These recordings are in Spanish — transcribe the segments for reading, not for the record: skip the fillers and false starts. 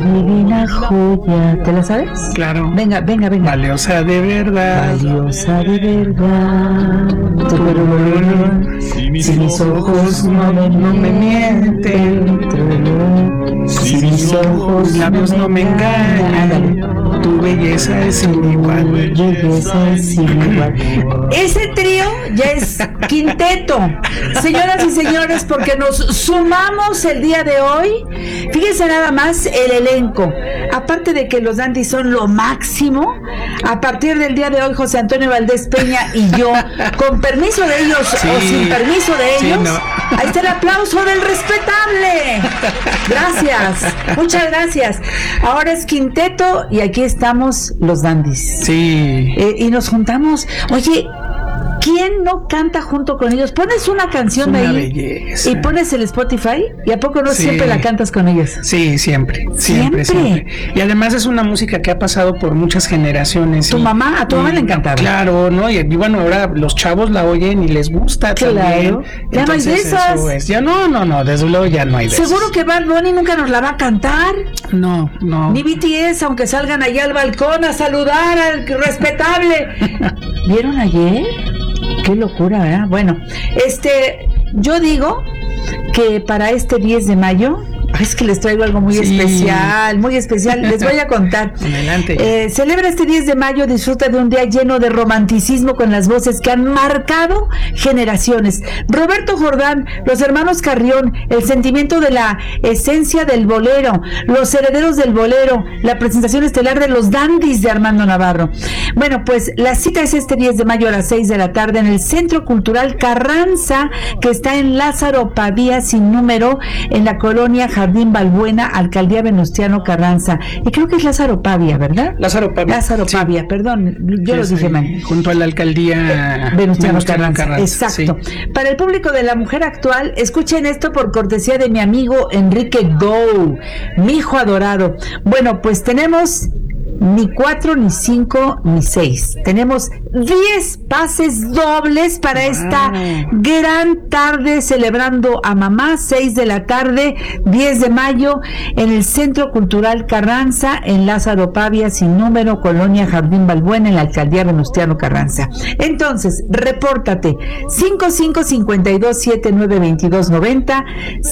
Divina joya, ¿te la sabes? Claro. Venga. Valiosa de verdad. Valiosa de verdad. Si mis ojos no me mienten. Si mis ojos labios no me engañan. Tu belleza es sin igual. Ese trío ya es quinteto. Señoras y señores, porque nos sumamos el día de hoy. Fíjense nada más el elenco. Aparte de que los Dandys son lo máximo, a partir del día de hoy José Antonio Valdés Peña y yo, con permiso de ellos o sin permiso de ellos, ahí está el aplauso del respetable. Gracias, muchas gracias. Ahora es quinteto y aquí estamos los Dandys. Sí. Y nos juntamos. Oye, ¿quién no canta junto con ellos? Pones una canción de ahí belleza. Y pones el Spotify y ¿a poco no siempre la cantas con ellos? Sí, siempre. Y además es una música que ha pasado por muchas generaciones. A tu mamá le encantaba. Claro, ¿no? Y bueno, ahora los chavos la oyen y les gusta. Claro. También. Ya no hay de esas. Ya no, desde luego ya no hay de esas. ¿Seguro que Bad Bunny nunca nos la va a cantar? No. Ni BTS, aunque salgan allá al balcón a saludar al respetable. ¿Vieron ayer? Qué locura, ¿verdad? Bueno, yo digo que para este 10 de mayo, es que les traigo algo muy especial, les voy a contar. Adelante. Celebra este 10 de mayo, disfruta de un día lleno de romanticismo con las voces que han marcado generaciones. Roberto Jordán, los hermanos Carrión, el sentimiento de la esencia del bolero, los herederos del bolero, la presentación estelar de los Dandys de Armando Navarro. Bueno, pues la cita es este 10 de mayo a las 6 de la tarde en el Centro Cultural Carranza, que está en Lázaro Pavía sin número, en la colonia Jardín Balbuena, Alcaldía Venustiano Carranza. Y creo que es Lázaro Pavia, ¿verdad? Lázaro Pavia, perdón, yo lo dije mal. Junto a la Alcaldía Venustiano Carranza. Exacto. Sí. Para el público de La Mujer Actual, escuchen esto por cortesía de mi amigo Enrique Go, mi hijo adorado. Bueno, pues tenemos ni 4, ni 5, ni 6. Tenemos 10 pases dobles para esta gran tarde celebrando a mamá, 6 de la tarde, 10 de mayo, en el Centro Cultural Carranza, en Lázaro Pavia, sin número, Colonia Jardín Balbuena, en la Alcaldía Venustiano Carranza. Entonces, repórtate, 5552-792290,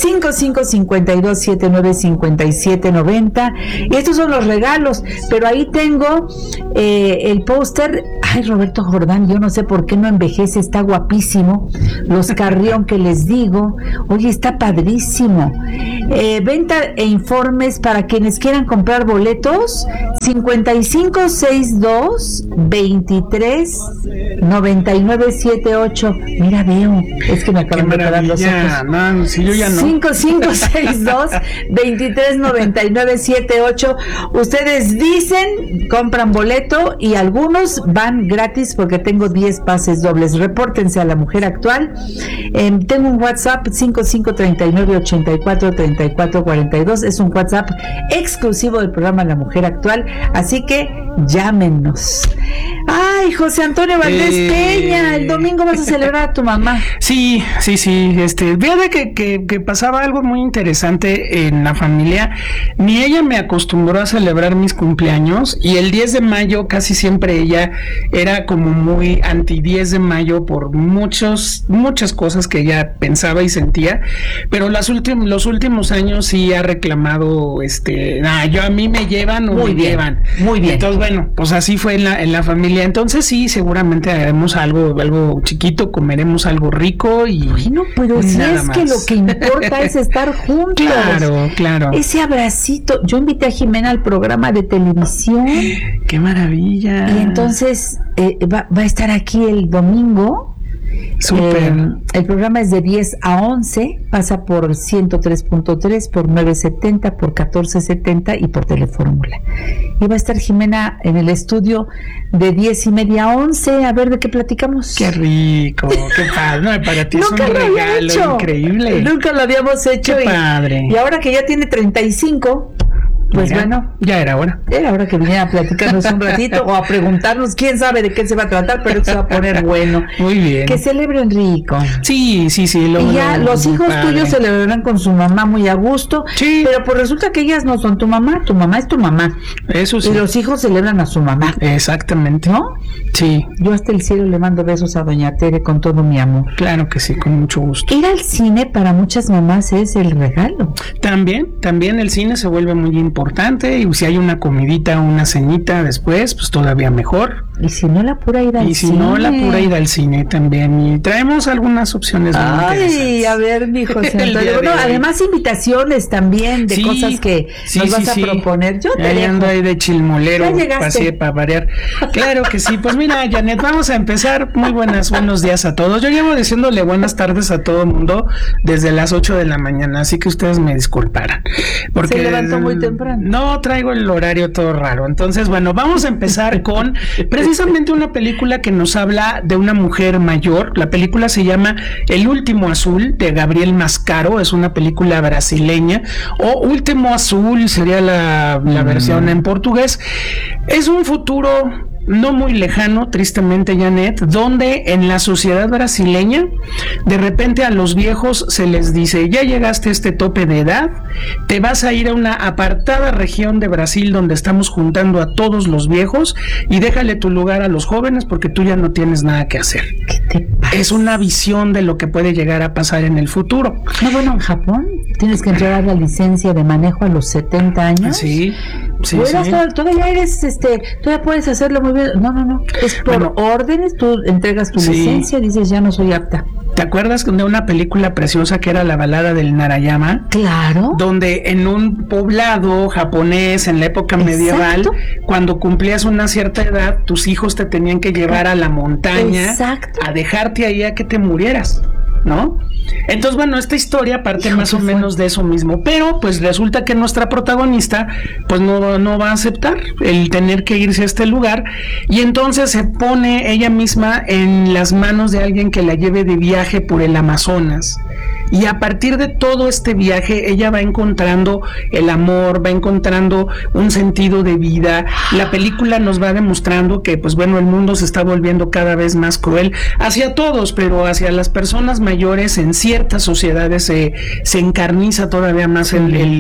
5552-795790, y estos son los regalos, pero ahí tengo el póster. Ay, Roberto Jordán, yo no sé por qué no envejece, está guapísimo. Los Carrión que les digo, oye, está padrísimo. Venta e informes para quienes quieran comprar boletos, 5562-239978. Mira, veo, es que me acaban de quedar los ojos. No, si yo ya no. 5562-239978. Ustedes dicen, compran boleto y algunos van gratis porque tengo 10 pases dobles. Repórtense a La Mujer Actual. Tengo un WhatsApp 5539843442. Es un WhatsApp exclusivo del programa La Mujer Actual, así que llámenos. Ay, José Antonio Valdés Peña, el domingo vas a celebrar a tu mamá. Sí. Fíjate que pasaba algo muy interesante en la familia. Ni ella me acostumbró a celebrar mis cumpleaños, y el 10 de mayo casi siempre ella era como muy anti 10 de mayo por muchas cosas que ella pensaba y sentía, pero los últimos años sí ha reclamado, yo a mí me llevan o muy me bien, llevan. Muy bien. Entonces, bueno, pues así fue en la familia. Entonces sí, seguramente haremos algo chiquito, comeremos algo rico y bueno, pero si es más. Que lo que importa es estar juntos. Claro. Ese abracito. Yo invité a Jimena al programa de televisión. ¡Qué maravilla! Y entonces va a estar aquí el domingo. Súper. El programa es de 10 a 11, pasa por 103.3, por 970, por 1470 y por Telefórmula. Y va a estar Jimena en el estudio de 10:30 a 11, a ver de qué platicamos. ¡Qué rico! ¡Qué padre! No, para ti es un regalo increíble. Nunca lo habíamos hecho. ¡Qué padre! Y ahora que ya tiene 35... Pues mira, bueno, ya era hora. Era hora que viniera a platicarnos un ratito o a preguntarnos, quién sabe de qué se va a tratar, pero eso va a poner bueno. Muy bien. Que celebren rico. Sí. Y ya los hijos tuyos celebrarán con su mamá muy a gusto, sí. Pero pues resulta que ellas no son tu mamá es tu mamá. Eso sí. Y los hijos celebran a su mamá. Exactamente. ¿No? Sí. Yo hasta el cielo le mando besos a doña Tere con todo mi amor. Claro que sí, con mucho gusto. Ir al cine para muchas mamás es el regalo. También el cine se vuelve muy importante, y si hay una comidita o una cenita después, pues todavía mejor. Y si no, la pura ida al cine. Y si no, la pura ida al cine también. Y traemos algunas opciones muy interesantes. A ver, mi José Antonio. Bueno, además invitaciones también de cosas que nos vas a proponer. Yo te ahí ando ahí de chilmolero, así para variar. Claro que sí. Pues mira, Janet, vamos a empezar. Muy buenos días a todos. Yo llevo diciéndole buenas tardes a todo el mundo desde las 8 de la mañana, así que ustedes me disculparán. Porque se levantó muy temprano. No, traigo el horario todo raro. Entonces, bueno, vamos a empezar con precisamente una película que nos habla de una mujer mayor. La película se llama El Último Azul, de Gabriel Mascaro. Es una película brasileña, o Último Azul sería la versión en portugués. Es un futuro no muy lejano, tristemente, Janet, donde en la sociedad brasileña de repente a los viejos se les dice: ya llegaste a este tope de edad, te vas a ir a una apartada región de Brasil donde estamos juntando a todos los viejos, y déjale tu lugar a los jóvenes porque tú ya no tienes nada que hacer. ¿Qué te pasa? Es una visión de lo que puede llegar a pasar en el futuro. No, bueno, en Japón tienes que entregar la licencia de manejo a los 70 años. Sí. Todavía eres, todavía puedes hacerlo muy bien. No, es por órdenes. Tú entregas tu licencia, dices ya no soy apta. ¿Te acuerdas de una película preciosa que era La balada del Narayama? Claro. Donde en un poblado japonés en la época medieval, cuando cumplías una cierta edad, tus hijos te tenían que llevar a la montaña, a dejarte ahí a que te murieras, ¿no? Entonces, bueno, esta historia parte más o menos de eso mismo, pero pues resulta que nuestra protagonista pues no va a aceptar el tener que irse a este lugar, y entonces se pone ella misma en las manos de alguien que la lleve de viaje por el Amazonas, y a partir de todo este viaje ella va encontrando el amor, va encontrando un sentido de vida. La película nos va demostrando que pues bueno, el mundo se está volviendo cada vez más cruel hacia todos, pero hacia las personas mayores en ciertas sociedades se encarniza todavía más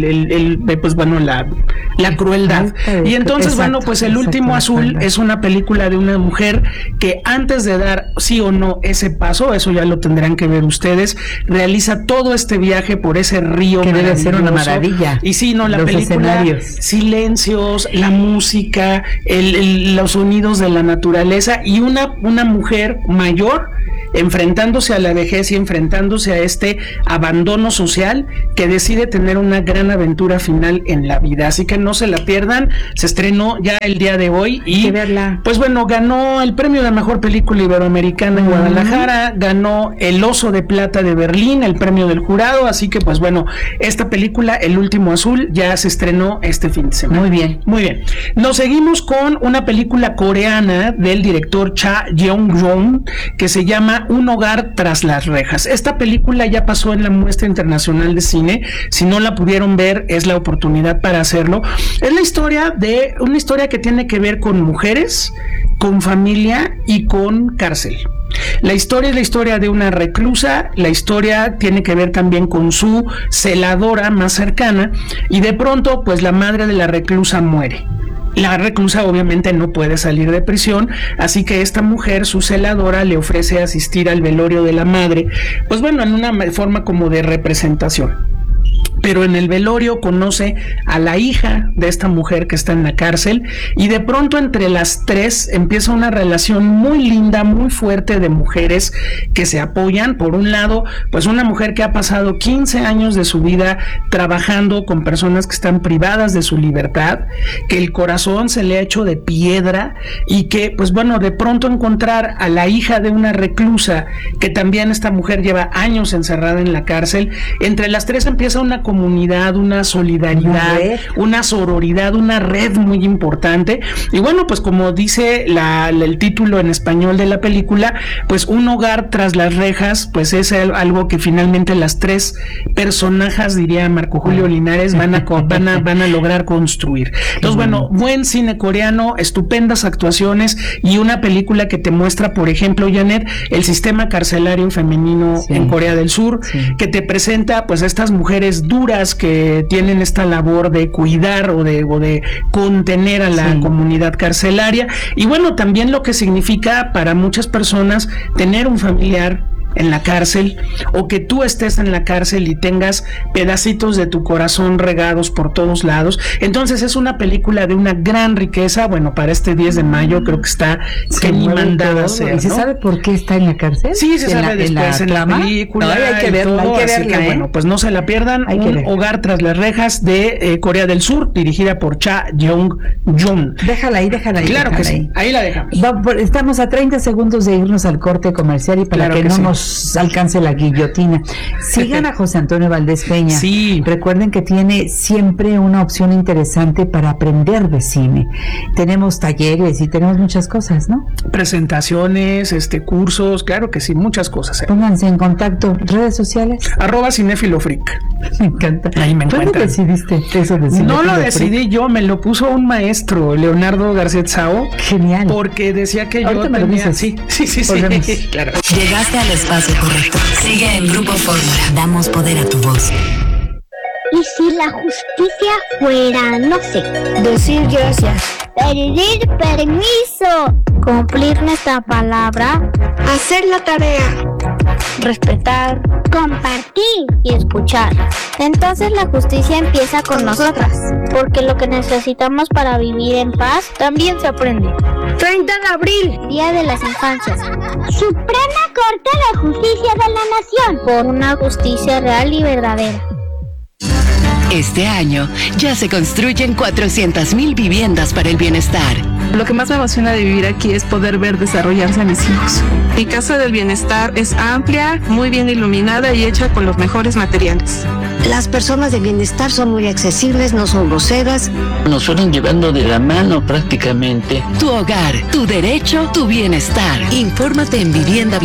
pues bueno, la crueldad. Y entonces, bueno, pues El Último Azul es una película de una mujer que antes de dar sí o no ese paso, eso ya lo tendrán que ver ustedes, realiza todo este viaje por ese río que debe ser una maravilla. Y sí, no, la película, silencios, la música, los sonidos de la naturaleza, y una mujer mayor enfrentándose a la vejez y enfrentándose a este abandono social, que decide tener una gran aventura final en la vida. Así que no se la pierdan. Se estrenó ya el día de hoy y pues bueno, ganó el premio de mejor película iberoamericana en Guadalajara, ganó el Oso de Plata de Berlín, el premio del jurado. Así que pues bueno, esta película El Último Azul ya se estrenó este fin de semana. Muy bien. Nos seguimos con una película coreana del director Cha Jeong-jong que se llama Un hogar tras las rejas. Esta película ya pasó en la Muestra Internacional de Cine. Si no la pudieron ver, es la oportunidad para hacerlo. Es una historia que tiene que ver con mujeres, con familia y con cárcel. La historia es la historia de una reclusa. La historia tiene que ver también con su celadora más cercana, y de pronto pues la madre de la reclusa muere. La reclusa obviamente no puede salir de prisión, así que esta mujer, su celadora, le ofrece asistir al velorio de la madre, pues bueno, en una forma como de representación. Pero en el velorio conoce a la hija de esta mujer que está en la cárcel, y de pronto entre las tres empieza una relación muy linda, muy fuerte, de mujeres que se apoyan. Por un lado, pues una mujer que ha pasado 15 años de su vida trabajando con personas que están privadas de su libertad, que el corazón se le ha hecho de piedra, y que pues bueno, de pronto encontrar a la hija de una reclusa, que también esta mujer lleva años encerrada en la cárcel, entre las tres empieza una comunidad, una solidaridad, una sororidad, una red muy importante. Y bueno, pues como dice el título en español de la película, pues un hogar tras las rejas, pues es algo que finalmente las tres personajes, diría Marco Julio Linares, van a lograr construir. Entonces, bueno, buen cine coreano, estupendas actuaciones y una película que te muestra, por ejemplo, Janet, el sistema carcelario femenino en Corea del Sur, que te presenta pues estas mujeres duras que tienen esta labor de cuidar o de contener a la comunidad carcelaria, y bueno, también lo que significa para muchas personas tener un familiar en la cárcel, o que tú estés en la cárcel y tengas pedacitos de tu corazón regados por todos lados. Entonces es una película de una gran riqueza. Bueno, para este 10 de mayo creo que está que ni mandada a ser, ¿no? ¿Y se sabe por qué está en la cárcel? Sí, se sabe después en la película. No, hay que verla, así que bueno, pues no se la pierdan. Un hogar tras las rejas de Corea del Sur, dirigida por Cha Young-jun. Déjala ahí. Claro que sí, ahí la dejamos. Estamos a 30 segundos de irnos al corte comercial y para que no nos alcance la guillotina. Sigan a José Antonio Valdés Peña. Sí. Recuerden que tiene siempre una opción interesante para aprender de cine. Tenemos talleres y tenemos muchas cosas, ¿no? Presentaciones, cursos, claro que sí, muchas cosas. Pónganse en contacto. ¿Redes sociales? @cinefilofreak. Me encanta. Ahí me encuentran. ¿Cuándo decidiste eso de Cinefilo? No lo decidí yo, me lo puso un maestro, Leonardo García Tsao. Genial. Porque decía que ahorita yo me tenía... lo dices. Sí, claro. Llegaste al espacio correcto. Sigue en Grupo Fórmula. Damos poder a tu voz. ¿Y si la justicia fuera, no sé, decir gracias, pedir permiso, cumplir nuestra palabra, hacer la tarea, respetar, compartir y escuchar? Entonces la justicia empieza con nosotras, porque lo que necesitamos para vivir en paz también se aprende. 30 de abril, Día de las Infancias. Suprema Corte de Justicia de la Nación, por una justicia real y verdadera. Este año ya se construyen 400,000 viviendas para el bienestar. Lo que más me emociona de vivir aquí es poder ver desarrollarse a mis hijos. Mi casa del bienestar es amplia, muy bien iluminada y hecha con los mejores materiales. Las personas de bienestar son muy accesibles, no son groseras. Nos fueron llevando de la mano prácticamente. Tu hogar, tu derecho, tu bienestar. Infórmate en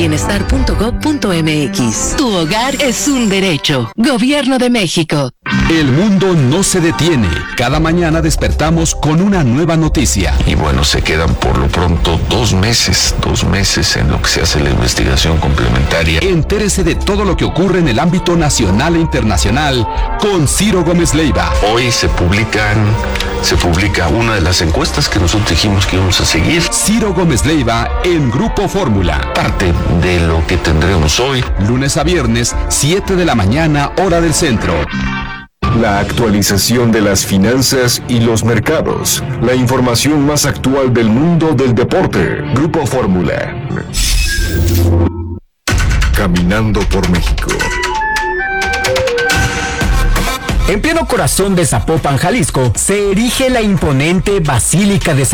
viviendabienestar.gov.mx. Tu hogar es un derecho. Gobierno de México. El mundo no se detiene. Cada mañana despertamos con una nueva noticia. Y bueno, se quedan por lo pronto 2 meses en lo que se hace la investigación complementaria. Entérese de todo lo que ocurre en el ámbito nacional e internacional con Ciro Gómez Leiva. Hoy se publica una de las encuestas que nosotros dijimos que íbamos a seguir. Ciro Gómez Leiva en Grupo Fórmula. Parte de lo que tendremos hoy. Lunes a viernes, 7 de la mañana, hora del centro. La actualización de las finanzas y los mercados. La información más actual del mundo del deporte. Grupo Fórmula. Caminando por México. En pleno corazón de Zapopan, Jalisco, se erige la imponente Basílica de